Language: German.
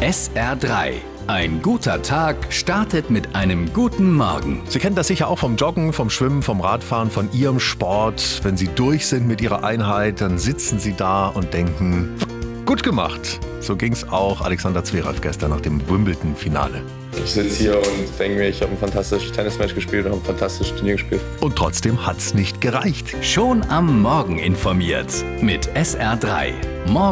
SR3. Ein guter Tag startet mit einem guten Morgen. Sie kennen das sicher auch vom Joggen, vom Schwimmen, vom Radfahren, von Ihrem Sport. Wenn Sie durch sind mit Ihrer Einheit, dann sitzen Sie da und denken, gut gemacht. So ging es auch Alexander Zverev gestern nach dem Wimbledon-Finale. Ich sitze hier und denke mir, ich habe ein fantastisches Tennismatch gespielt und habe ein fantastisches Turnier gespielt. Und trotzdem hat's nicht gereicht. Schon am Morgen informiert mit SR3. Morgen